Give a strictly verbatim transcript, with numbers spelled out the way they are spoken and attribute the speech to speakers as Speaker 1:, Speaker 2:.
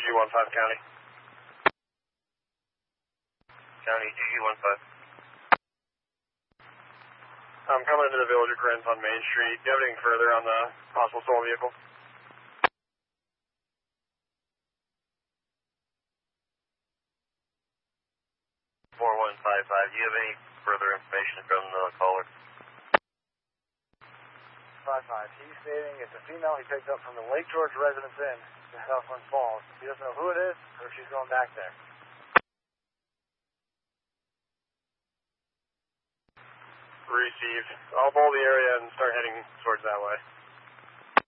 Speaker 1: two one five County.
Speaker 2: County two two one five.
Speaker 1: I'm coming into the Village of Corinth on Main Street. Do you have anything further on the possible stolen vehicle?
Speaker 2: four one five five. Do you have any further information from the caller?
Speaker 3: five five. He's stating it's a female he picked up from the Lake George Residence Inn in Southland Falls. He doesn't know who it is or if she's going back there.
Speaker 1: Received. I'll bowl the area and start heading towards that way.